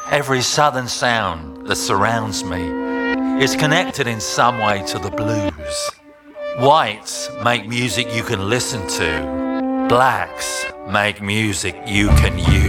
Every southern sound that surrounds me is connected in some way to the blues. Whites make music you can listen to. Blacks make music you can use.